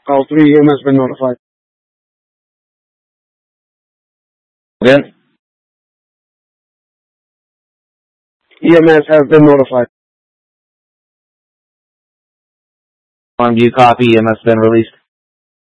All 3 EMS been notified. Again? EMS has been notified. Do you copy? EMS been released?